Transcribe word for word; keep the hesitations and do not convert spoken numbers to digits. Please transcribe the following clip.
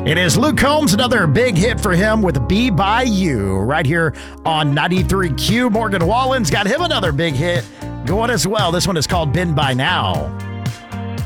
It is Luke Combs, another big hit for him with Be By You right here on ninety-three Q. Morgan Wallen's got him another big hit going as well. This one is called Been By Now.